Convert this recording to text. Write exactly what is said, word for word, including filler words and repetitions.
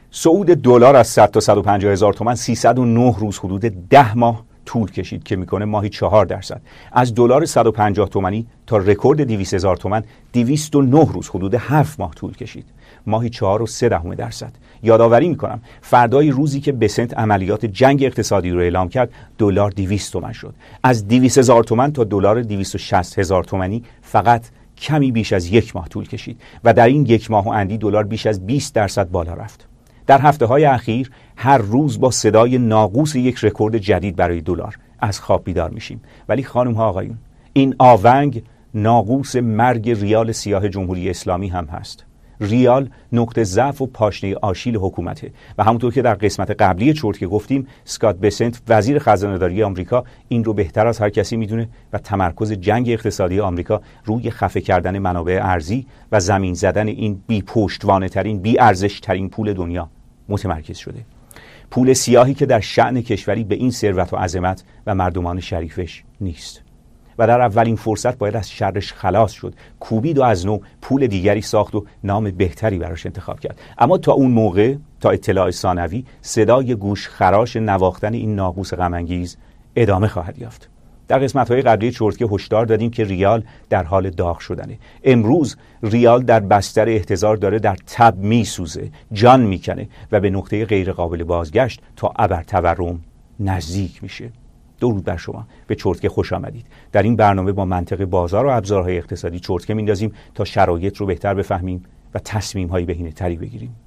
صعود دلار از صد تا صد و پنجاه هزار تومان سیصد و نه روز، حدود ده ماه طول کشید که میکنه ماهی چهار درصد. از دلار صد و پنجاه تومانی تا رکورد دویست هزار تومان دویست و نه روز، حدود هفت ماه طول کشید، ماهی چهار و سه دهم درصد. یادآوری میکنم فردای روزی که بسنت عملیات جنگ اقتصادی رو اعلام کرد، دلار دویست تومان شد. از دویست هزار تومان تا دلار دویست و شصت هزار تومانی فقط کمی بیش از یک ماه طول کشید و در این یک ماه و اندی دلار بیش از بیست درصد بالا رفت. در هفته های اخیر هر روز با صدای ناقوس یک رکورد جدید برای دلار از خواب بیدار میشیم. ولی خانم ها آقایون، این آونگ ناقوس مرگ ریال سیاه جمهوری اسلامی هم هست. ریال نقطه ضعف و پاشنه آشیل حکومته و همونطور که در قسمت قبلی چرتکه گفتیم، اسکات بسنت وزیر خزانه‌داری آمریکا این رو بهتر از هر کسی میدونه و تمرکز جنگ اقتصادی آمریکا روی خفه کردن منابع ارزی و زمین زدن این بی پشتوانه ترین، بی ارزش ترین پول دنیا متمرکز شده. پول سیاهی که در شأن کشوری به این ثروت و عظمت و مردمان شریفش نیست و در اولین فرصت باید از شرش خلاص شد، کوبید و از نو پول دیگری ساخت و نام بهتری براش انتخاب کرد. اما تا اون موقع، تا اطلاع ثانوی، صدای گوش خراش نواختن این ناقوس غم‌انگیز ادامه خواهد یافت. در قسمت‌های قبلی چرتکه هشدار دادیم که ریال در حال داغ شدنه. امروز ریال در بستر احتضار داره در تب میسوزه، جان میکنه و به نقطه غیر قابل بازگشت تا ابر تورم نزدیک میشه. درود بر شما، به چرتکه خوش آمدید. در این برنامه با منطق بازار و ابزارهای اقتصادی چرتکه میندازیم تا شرایط رو بهتر بفهمیم و تصمیم‌های بهینه‌تری بگیریم.